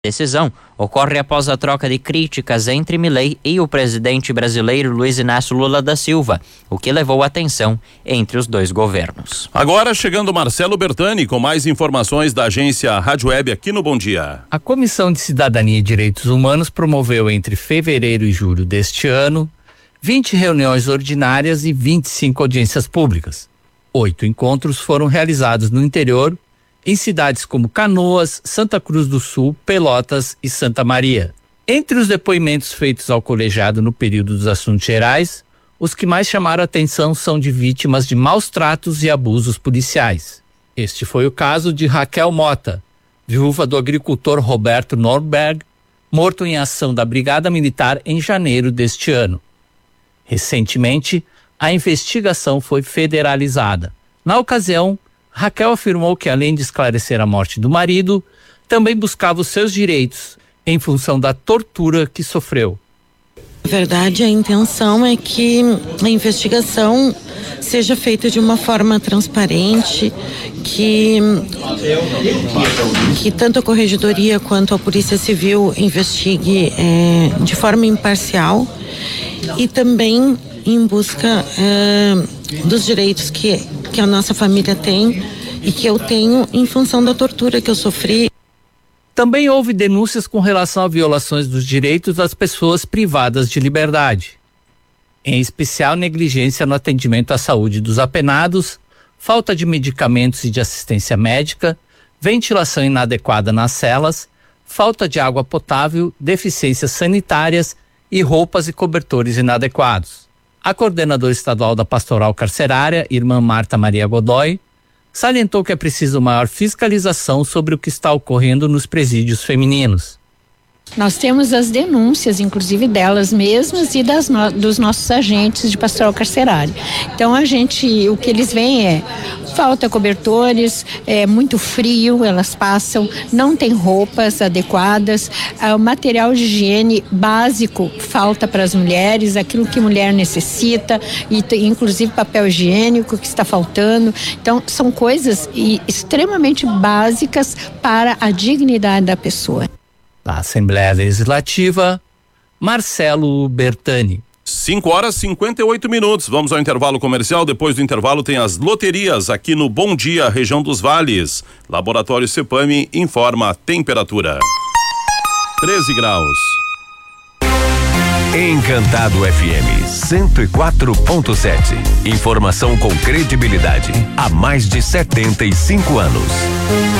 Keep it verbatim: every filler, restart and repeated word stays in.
Decisão ocorre após a troca de críticas entre Milei e o presidente brasileiro Luiz Inácio Lula da Silva, o que levou a tensão entre os dois governos. Agora chegando Marcelo Bertani com mais informações da agência Rádio Web aqui no Bom Dia. A Comissão de Cidadania e Direitos Humanos promoveu entre fevereiro e julho deste ano vinte reuniões ordinárias e vinte e cinco audiências públicas. Oito encontros foram realizados no interior, em cidades como Canoas, Santa Cruz do Sul, Pelotas e Santa Maria. Entre os depoimentos feitos ao colegiado no período dos assuntos gerais, os que mais chamaram a atenção são de vítimas de maus tratos e abusos policiais. Este foi o caso de Raquel Mota, viúva do agricultor Roberto Norberg, morto em ação da Brigada Militar em janeiro deste ano. Recentemente, a investigação foi federalizada. Na ocasião, Raquel afirmou que, além de esclarecer a morte do marido, também buscava os seus direitos em função da tortura que sofreu. Na verdade, a intenção é que a investigação seja feita de uma forma transparente, que, que tanto a Corregedoria quanto a Polícia Civil investigue é, de forma imparcial e também em busca é, dos direitos que, que a nossa família tem e que eu tenho em função da tortura que eu sofri. Também houve denúncias com relação a violações dos direitos das pessoas privadas de liberdade, em especial negligência no atendimento à saúde dos apenados, falta de medicamentos e de assistência médica, ventilação inadequada nas celas, falta de água potável, deficiências sanitárias e roupas e cobertores inadequados. A coordenadora estadual da Pastoral Carcerária, irmã Marta Maria Godoy, salientou que é preciso maior fiscalização sobre o que está ocorrendo nos presídios femininos. Nós temos as denúncias, inclusive delas mesmas e das no, dos nossos agentes de pastoral carcerária. Então a gente, o que eles veem é falta cobertores, é muito frio, elas passam, não tem roupas adequadas, o material de higiene básico falta para as mulheres, aquilo que mulher necessita, e inclusive papel higiênico que está faltando. Então são coisas extremamente básicas para a dignidade da pessoa. Da Assembleia Legislativa, Marcelo Bertani. cinco horas e cinquenta e oito minutos. Vamos ao intervalo comercial. Depois do intervalo tem as loterias aqui no Bom Dia, região dos Vales. Laboratório Cepame informa a temperatura. treze graus. Encantado F M cento e quatro ponto sete. Informação com credibilidade há mais de setenta e cinco anos.